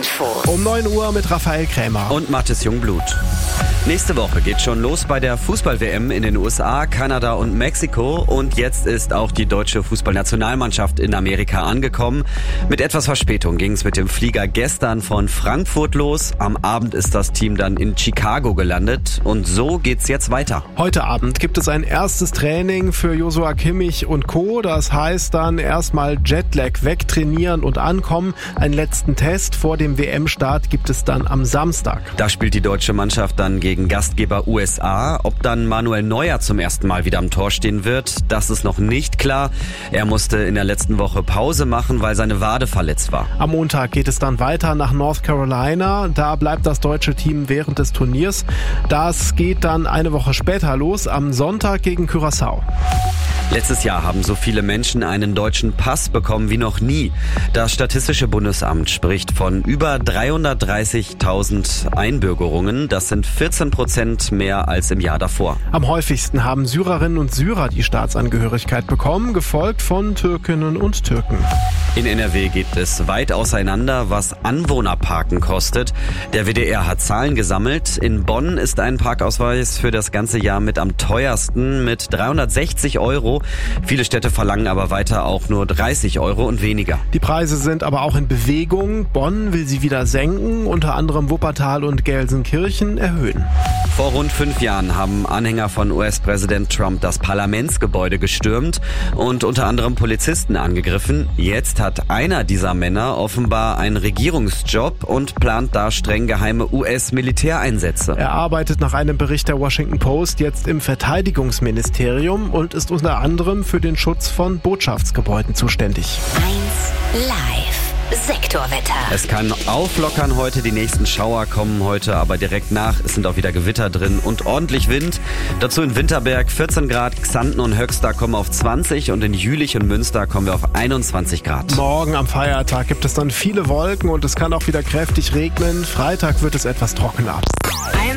Infos. Um 9 Uhr mit Raphael Krämer. Und Mathis Jungblut. Nächste Woche geht schon los bei der Fußball-WM in den USA, Kanada und Mexiko. Und jetzt ist auch die deutsche Fußballnationalmannschaft in Amerika angekommen. Mit etwas Verspätung ging es mit dem Flieger gestern von Frankfurt los. Am Abend ist das Team dann in Chicago gelandet. Und so geht's jetzt weiter. Heute Abend gibt es ein erstes Training für Joshua Kimmich und Co. Das heißt dann erstmal Jetlag wegtrainieren und ankommen. Einen letzten Test vor dem WM-Start gibt es dann am Samstag. Da spielt die deutsche Mannschaft dann gegen Gastgeber USA. Ob dann Manuel Neuer zum ersten Mal wieder am Tor stehen wird, das ist noch nicht klar. Er musste in der letzten Woche Pause machen, weil seine Wade verletzt war. Am Montag geht es dann weiter nach North Carolina. Da bleibt das deutsche Team während des Turniers. Das geht dann eine Woche später los, am Sonntag gegen Curaçao. Letztes Jahr haben so viele Menschen einen deutschen Pass bekommen wie noch nie. Das Statistische Bundesamt spricht von über 330.000 Einbürgerungen. Das sind 14% mehr als im Jahr davor. Am häufigsten haben Syrerinnen und Syrer die Staatsangehörigkeit bekommen, gefolgt von Türkinnen und Türken. In NRW geht es weit auseinander, was Anwohnerparken kostet. Der WDR hat Zahlen gesammelt. In Bonn ist ein Parkausweis für das ganze Jahr mit am teuersten mit 360 €. Viele Städte verlangen aber weiter auch nur 30 € und weniger. Die Preise sind aber auch in Bewegung. Bonn will sie wieder senken, unter anderem Wuppertal und Gelsenkirchen erhöhen. Vor rund 5 Jahren haben Anhänger von US-Präsident Trump das Parlamentsgebäude gestürmt und unter anderem Polizisten angegriffen. Jetzt hat einer dieser Männer offenbar einen Regierungsjob und plant da streng geheime US-Militäreinsätze. Er arbeitet nach einem Bericht der Washington Post jetzt im Verteidigungsministerium und ist unter anderem für den Schutz von Botschaftsgebäuden zuständig. 1 Live. Sektorwetter. Es kann auflockern heute, die nächsten Schauer kommen heute aber direkt nach. Es sind auch wieder Gewitter drin und ordentlich Wind. Dazu in Winterberg 14 Grad, Xanten und Höxter kommen auf 20 und in Jülich und Münster kommen wir auf 21 Grad. Morgen am Feiertag gibt es dann viele Wolken und es kann auch wieder kräftig regnen. Freitag wird es etwas trockener.